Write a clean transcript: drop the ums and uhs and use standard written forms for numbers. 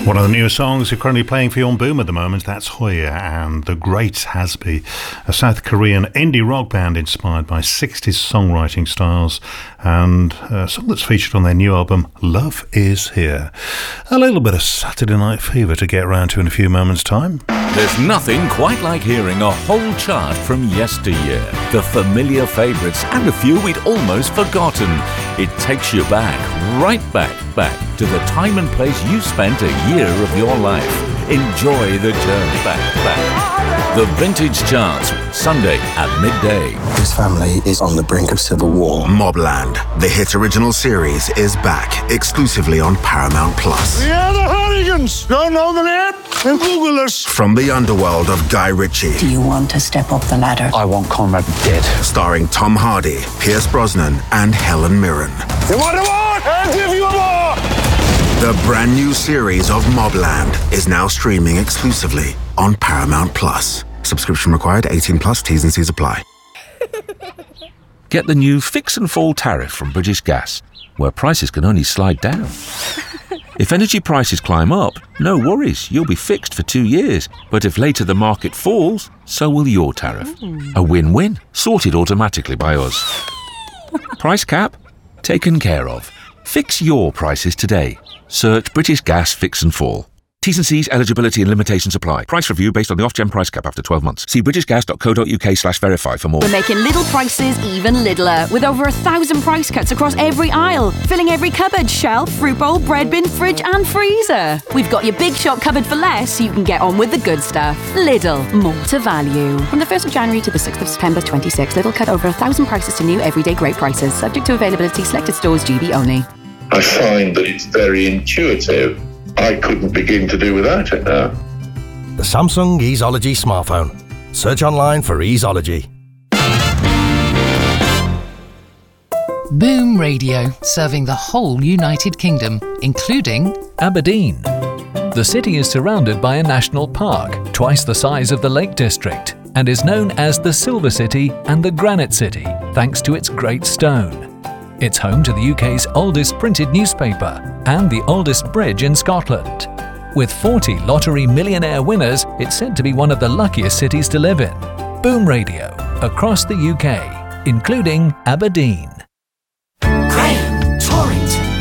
One of the newest songs you're currently playing for you on Boom at the moment, that's Hoya and The Great Hasby, a South Korean indie rock band inspired by 60s songwriting styles, and a song that's featured on their new album, Love Is Here. A little bit of Saturday Night Fever to get around to in a few moments' time. There's nothing quite like hearing a whole chart from yesteryear, the familiar favourites and a few we'd almost forgotten. It takes you back, right back to the time and place you spent a year of your life. Enjoy the journey back. The Vintage Charts, Sunday at midday. This family is on the brink of civil war. Mobland, the hit original series, is back exclusively on Paramount Plus. Yeah, the Hooligans! Don't know the name? Then Google us. From the underworld of Guy Ritchie. Do you want to step up the ladder? I want Conrad dead. Starring Tom Hardy, Pierce Brosnan, and Helen Mirren. You want a war? I'll give you a war! The brand new series of Mobland is now streaming exclusively on Paramount Plus. Subscription required, 18 plus, T's and C's apply. Get the new Fix and Fall tariff from British Gas, where prices can only slide down. If energy prices climb up, no worries, you'll be fixed for 2 years. But if later the market falls, so will your tariff. A win-win, sorted automatically by us. Price cap? Taken care of. Fix your prices today. Search British Gas Fix and Fall. T's and C's, eligibility and limitations apply. Price review based on the off-gen price cap after 12 months. See britishgas.co.uk/verify for more. We're making little prices even littler, with over 1,000 price cuts across every aisle, filling every cupboard, shelf, fruit bowl, bread bin, fridge and freezer. We've got your big shop covered for less, so you can get on with the good stuff. Lidl, more to value. From the 1st of January to the 6th of September 26, Lidl cut over 1,000 prices to new everyday great prices, subject to availability, selected stores, GB only. I find that it's very intuitive. I couldn't begin to do without it now. The Samsung Easeology smartphone. Search online for Easeology. Boom Radio, serving the whole United Kingdom, including Aberdeen. The city is surrounded by a national park, twice the size of the Lake District, and is known as the Silver City and the Granite City, thanks to its great stone. It's home to the UK's oldest printed newspaper and the oldest bridge in Scotland. With 40 lottery millionaire winners, it's said to be one of the luckiest cities to live in. Boom Radio, across the UK, including Aberdeen.